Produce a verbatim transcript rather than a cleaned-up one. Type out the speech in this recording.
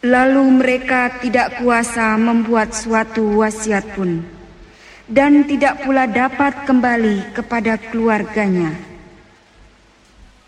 Lalu mereka tidak kuasa membuat suatu wasiat pun, dan tidak pula dapat kembali kepada keluarganya.